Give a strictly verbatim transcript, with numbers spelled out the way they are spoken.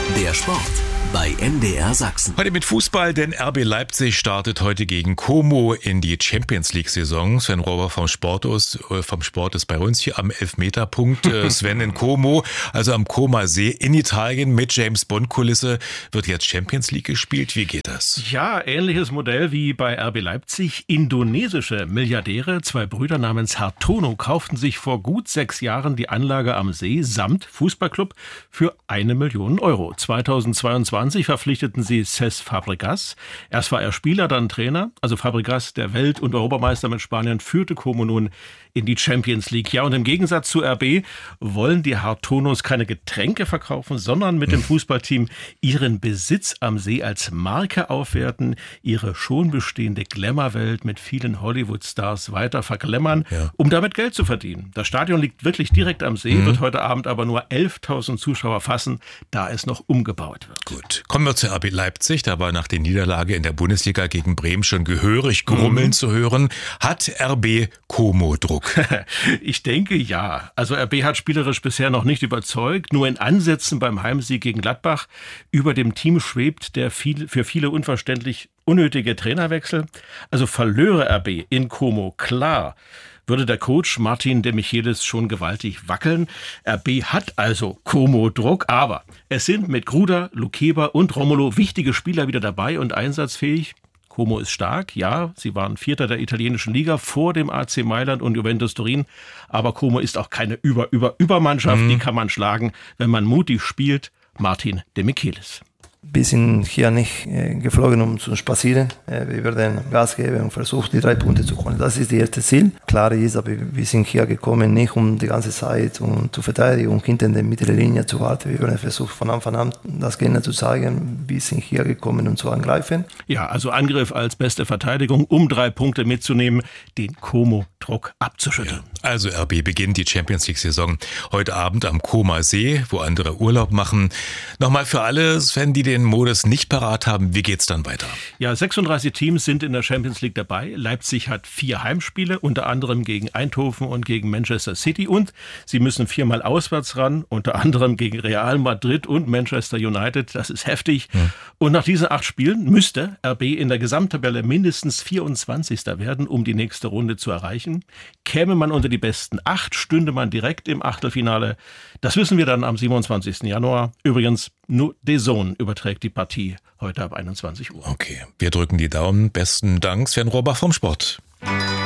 Der Sport bei M D R Sachsen. Heute mit Fußball, denn R B Leipzig startet heute gegen Como in die Champions League-Saison. Sven Rohrer vom Sport ist, vom Sport ist bei uns hier am Elfmeterpunkt. Sven, in Como, also am Comer See in Italien mit James-Bond-Kulisse, wird jetzt Champions League gespielt. Wie geht das? Ja, ähnliches Modell wie bei R B Leipzig. Indonesische Milliardäre, zwei Brüder namens Hartono, kauften sich vor gut sechs Jahren die Anlage am See samt Fußballclub für eine Million Euro. zweitausendzweiundzwanzig verpflichteten sie Cesc Fabregas. Erst war er Spieler, dann Trainer. Also Fabregas, der Welt- und Europameister mit Spanien, führte Como nun in die Champions League. Ja, und im Gegensatz zu R B wollen die Hartonos keine Getränke verkaufen, sondern mit dem Fußballteam ihren Besitz am See als Marke aufwerten, ihre schon bestehende Glamour-Welt mit vielen Hollywood-Stars weiter verglammern, ja, um damit Geld zu verdienen. Das Stadion liegt wirklich direkt am See, mhm. wird heute Abend aber nur elftausend Zuschauer fassen, da es noch umgebaut wird. Gut, kommen wir zu R B Leipzig. Da war nach der Niederlage in der Bundesliga gegen Bremen schon gehörig Grummeln mhm. zu hören. Hat R B Como-Druck? Ich denke, ja. Also R B hat spielerisch bisher noch nicht überzeugt. Nur in Ansätzen beim Heimsieg gegen Gladbach. Über dem Team schwebt der viel, für viele unverständlich unnötige Trainerwechsel. Also verlöre R B in Como, klar, würde der Coach Martin de Michelis schon gewaltig wackeln. R B hat also Como-Druck, aber es sind mit Gruda, Lukeba und Romolo wichtige Spieler wieder dabei und einsatzfähig. Como ist stark, ja, sie waren Vierter der italienischen Liga vor dem A C Mailand und Juventus Turin, aber Como ist auch keine Über-Über-Übermannschaft, mhm. die kann man schlagen, wenn man mutig spielt. Martin de Michelis. Wir sind hier nicht äh, geflogen, um zu spazieren. Äh, wir werden Gas geben und versuchen, die drei Punkte zu holen. Das ist das erste Ziel. Klar ist, aber wir sind hier gekommen, nicht um die ganze Zeit um zu verteidigen und hinter der Mittellinie zu warten. Wir werden versuchen, von Anfang an das gerne zu zeigen. Wir sind hier gekommen, um zu angreifen. Ja, also Angriff als beste Verteidigung, um drei Punkte mitzunehmen, den Como-Druck abzuschütteln. Ja, also R B beginnt die Champions League-Saison heute Abend am Comer See, wo andere Urlaub machen. Nochmal für alle, Sven, die den Modus nicht parat haben, wie geht's dann weiter? Ja, sechsunddreißig Teams sind in der Champions League dabei. Leipzig hat vier Heimspiele, unter anderem gegen Eindhoven und gegen Manchester City. Und sie müssen viermal auswärts ran, unter anderem gegen Real Madrid und Manchester United. Das ist heftig. Hm. Und nach diesen acht Spielen müsste R B in der Gesamttabelle mindestens vierundzwanzigster werden, um die nächste Runde zu erreichen. Käme man unter die besten acht, stünde man direkt im Achtelfinale. Das wissen wir dann am siebenundzwanzigsten Januar. Übrigens, nur D A Z N überträgt die Partie heute ab einundzwanzig Uhr. Okay, wir drücken die Daumen. Besten Dank, Sven Rohrer vom Sport.